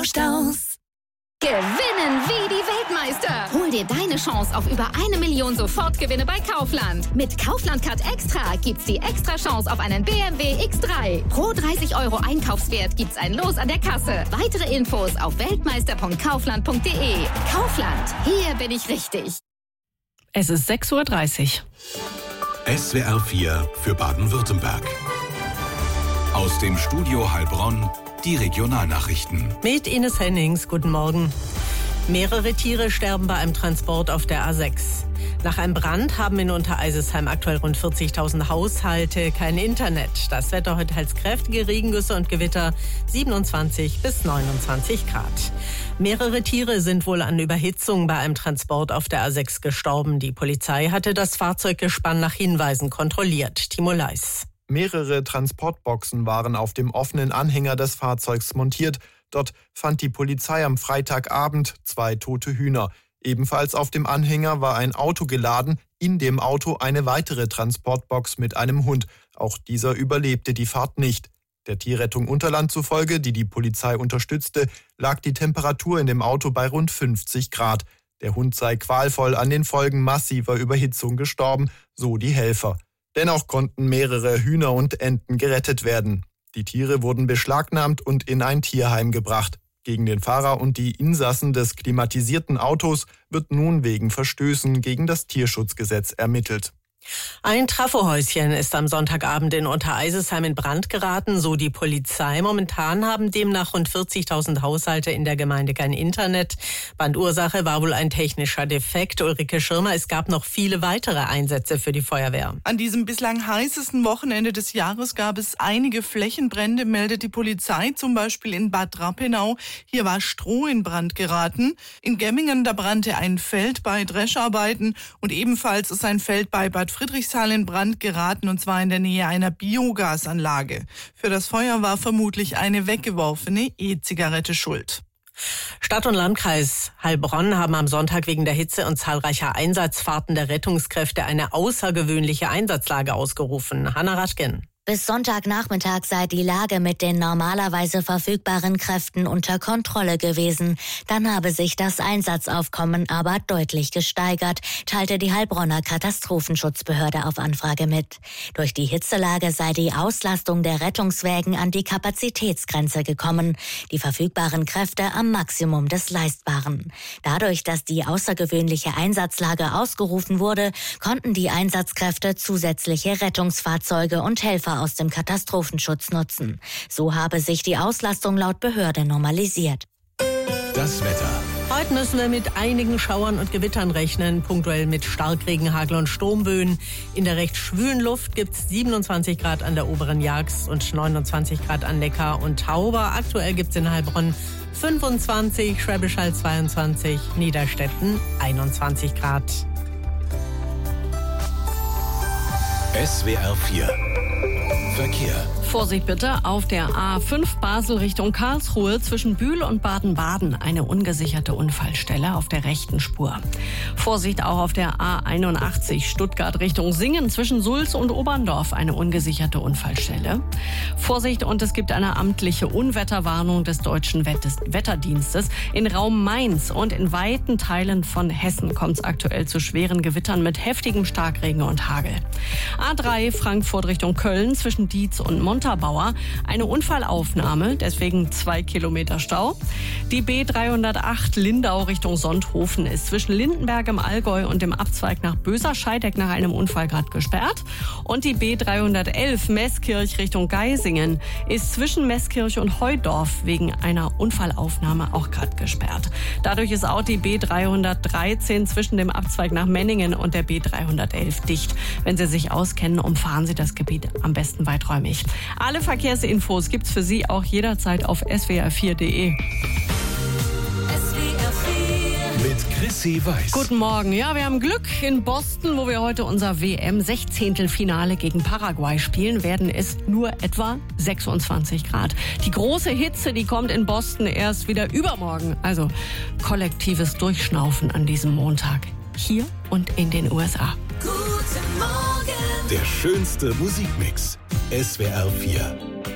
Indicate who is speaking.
Speaker 1: rauscht aus.
Speaker 2: Gewinnen wie die Weltmeister. Hol dir deine Chance auf über 1 Million Sofortgewinne bei Kaufland. Mit Kaufland Card Extra gibt's die extra Chance auf einen BMW X3. Pro 30 € Einkaufswert gibt's ein Los an der Kasse. Weitere Infos auf weltmeister.kaufland.de. Kaufland, hier bin ich richtig.
Speaker 3: Es ist 6:30 Uhr.
Speaker 4: SWR 4 für Baden-Württemberg. Aus dem Studio Heilbronn die Regionalnachrichten.
Speaker 3: Mit Ines Hennings, guten Morgen. Mehrere Tiere sterben bei einem Transport auf der A6. Nach einem Brand haben in Untereisesheim aktuell rund 40.000 Haushalte kein Internet. Das Wetter heute als kräftige Regengüsse und Gewitter 27 bis 29 Grad. Mehrere Tiere sind wohl an Überhitzung bei einem Transport auf der A6 gestorben. Die Polizei hatte das Fahrzeuggespann nach Hinweisen kontrolliert. Timo Leis.
Speaker 5: Mehrere Transportboxen waren auf dem offenen Anhänger des Fahrzeugs montiert. Dort fand die Polizei am Freitagabend 2 tote Hühner. Ebenfalls auf dem Anhänger war ein Auto geladen, in dem Auto eine weitere Transportbox mit einem Hund. Auch dieser überlebte die Fahrt nicht. Der Tierrettung Unterland zufolge, die die Polizei unterstützte, lag die Temperatur in dem Auto bei rund 50 Grad. Der Hund sei qualvoll an den Folgen massiver Überhitzung gestorben, so die Helfer. Dennoch konnten mehrere Hühner und Enten gerettet werden. Die Tiere wurden beschlagnahmt und in ein Tierheim gebracht. Gegen den Fahrer und die Insassen des klimatisierten Autos wird nun wegen Verstößen gegen das Tierschutzgesetz ermittelt.
Speaker 3: Ein Trafohäuschen ist am Sonntagabend in Untereisesheim in Brand geraten, so die Polizei. Momentan haben demnach rund 40.000 Haushalte in der Gemeinde kein Internet. Brandursache war wohl ein technischer Defekt. Ulrike Schirmer, es gab noch viele weitere Einsätze für die Feuerwehr.
Speaker 6: An diesem bislang heißesten Wochenende des Jahres gab es einige Flächenbrände, meldet die Polizei, zum Beispiel in Bad Rappenau. Hier war Stroh in Brand geraten. In Gemmingen, da brannte ein Feld bei Drescharbeiten und ebenfalls ist ein Feld bei Bad Friedrichshall in Brand geraten, und zwar in der Nähe einer Biogasanlage. Für das Feuer war vermutlich eine weggeworfene E-Zigarette schuld.
Speaker 3: Stadt und Landkreis Heilbronn haben am Sonntag wegen der Hitze und zahlreicher Einsatzfahrten der Rettungskräfte eine außergewöhnliche Einsatzlage ausgerufen. Hanna Ratgen.
Speaker 7: Bis Sonntagnachmittag sei die Lage mit den normalerweise verfügbaren Kräften unter Kontrolle gewesen. Dann habe sich das Einsatzaufkommen aber deutlich gesteigert, teilte die Heilbronner Katastrophenschutzbehörde auf Anfrage mit. Durch die Hitzelage sei die Auslastung der Rettungswägen an die Kapazitätsgrenze gekommen, die verfügbaren Kräfte am Maximum des Leistbaren. Dadurch, dass die außergewöhnliche Einsatzlage ausgerufen wurde, konnten die Einsatzkräfte zusätzliche Rettungsfahrzeuge und Helfer aus dem Katastrophenschutz nutzen. So habe sich die Auslastung laut Behörde normalisiert.
Speaker 4: Das Wetter.
Speaker 3: Heute müssen wir mit einigen Schauern und Gewittern rechnen, punktuell mit Starkregen, Hagel und Sturmböen. In der recht schwülen Luft gibt es 27 Grad an der oberen Jagst und 29 Grad an Neckar und Tauber. Aktuell gibt es in Heilbronn 25, Schwäbisch Hall 22, Niederstetten 21 Grad.
Speaker 4: SWR 4 Verkehr.
Speaker 8: Vorsicht bitte auf der A5 Basel Richtung Karlsruhe zwischen Bühl und Baden-Baden eine ungesicherte Unfallstelle auf der rechten Spur. Vorsicht auch auf der A81 Stuttgart Richtung Singen zwischen Sulz und Oberndorf eine ungesicherte Unfallstelle. Vorsicht, und es gibt eine amtliche Unwetterwarnung des Deutschen Wetterdienstes. In Raum Mainz und in weiten Teilen von Hessen kommt es aktuell zu schweren Gewittern mit heftigem Starkregen und Hagel. A3 Frankfurt Richtung Köln zwischen Dietz und Montabaur eine Unfallaufnahme, deswegen 2 Kilometer Stau. Die B308 Lindau Richtung Sonthofen ist zwischen Lindenberg im Allgäu und dem Abzweig nach Böser-Scheideck nach einem Unfall gerade gesperrt. Und die B311 Meßkirch Richtung Geisingen ist zwischen Meßkirch und Heudorf wegen einer Unfallaufnahme auch gerade gesperrt. Dadurch ist auch die B313 zwischen dem Abzweig nach Menningen und der B311 dicht. Wenn Sie sich auskennen, umfahren Sie das Gebiet am besten weiträumig. Alle Verkehrsinfos gibt's für Sie auch jederzeit auf swr4.de.
Speaker 4: Mit Chrissy Weiß.
Speaker 8: Guten Morgen. Ja, wir haben Glück. In Boston, wo wir heute unser WM-16-Finale gegen Paraguay spielen, werden es nur etwa 26 Grad. Die große Hitze, die kommt in Boston erst wieder übermorgen. Also kollektives Durchschnaufen an diesem Montag. Hier und in den USA.
Speaker 1: Guten Morgen.
Speaker 4: Der schönste Musikmix. SWR 4.